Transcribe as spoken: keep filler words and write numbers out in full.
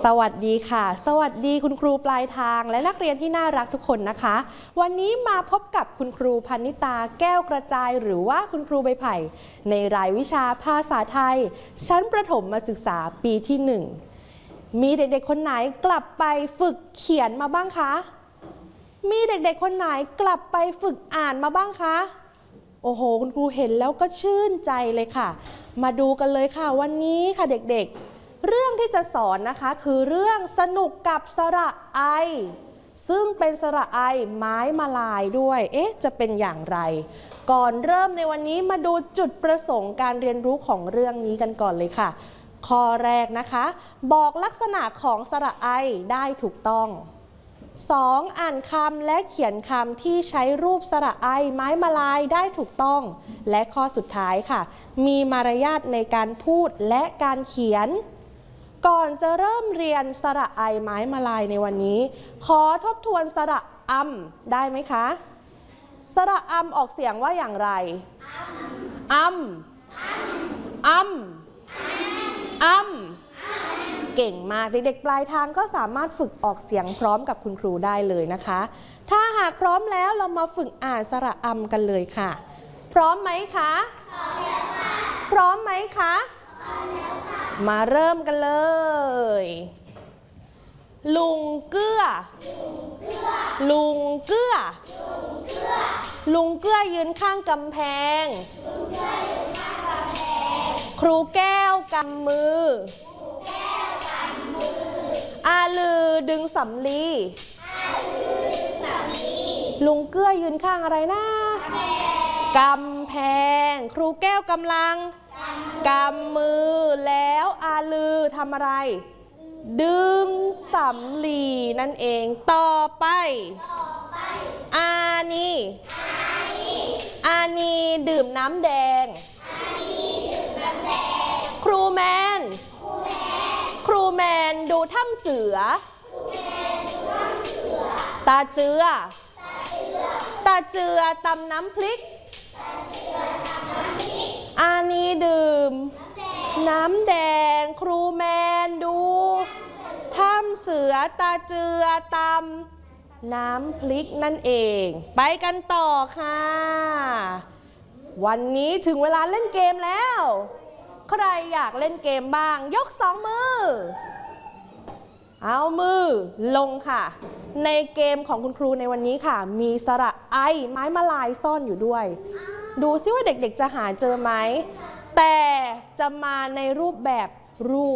สวัสดีค่ะสวัสดีคุณครูปลายทางและนักเรียนที่น่ารักทุกคนนะคะวันนี้มาพบกับคุณครูพนิตาแก้วกระจายหรือว่าคุณครูใบไผ่ในรายวิชาภาษาไทยชั้นประถมศึกษาปีที่หนึ่งมีเด็กๆคนไหนกลับไปฝึกเขียนมาบ้างคะมีเด็กๆคนไหนกลับไปฝึกอ่านมาบ้างคะโอ้โหคุณครูเห็นแล้วก็ชื่นใจเลยค่ะมาดูกันเลยค่ะวันนี้ค่ะเด็กๆเรื่องที่จะสอนนะคะคือเรื่องสนุกกับสระไอซึ่งเป็นสระไอไม้มาลายด้วยเอ๊ะจะเป็นอย่างไรก่อนเริ่มในวันนี้มาดูจุดประสงค์การเรียนรู้ของเรื่องนี้กันก่อนเลยค่ะข้อแรกนะคะบอกลักษณะของสระไอได้ถูกต้องสองอ่านคำและเขียนคำที่ใช้รูปสระไอไม้มาลายได้ถูกต้องและข้อสุดท้ายค่ะมีมารยาทในการพูดและการเขียนก่อนจะเริ่มเรียนสระไอไม้มาลายในวันนี้ขอทบทวนสระอัมได้ไหมคะสระอัมออกเสียงว่าอย่างไรอัมอัมอัมเก่งมากเด็กๆปลายทางก็สามารถฝึกออกเสียงพร้อมกับคุณครูได้เลยนะคะถ้าหากพร้อมแล้วเรามาฝึกอ่านสระอัมกันเลยค่ะพร้อมไหมคะพร้อมไหมคะมาเริ่มกันเลยลุงเกื้อลุงเกื้อลุงเกื้อยืนข้างกำแพงครูแก้วกำมืออาลือดึงสำลีลุงเกื้อยืนข้างอะไรนะกำแพงครูแก้วกำลังกำมือแล้วอาลือทำอะไรดึงสำลีนั่นเองต่อไปอานีอานีดื่มน้ำแดงครูแมนครูแมนดูถ้ำเสือตาเจือตาเจือตำน้ำพริกอานีดื่มน้ำแดงครูแมนดูถ้ำเสือตาเจือตำน้ำพริกนั่นเองไปกันต่อค่ะวันนี้ถึงเวลาเล่นเกมแล้วใครอยากเล่นเกมบ้างยกสองมือเอามือลงค่ะในเกมของคุณครูในวันนี้ค่ะมีสระไอไม้มาลายซ่อนอยู่ด้วยดูซิว่าเด็กๆจะหาเจอไหมแต่จะมาในรูปแบบรูป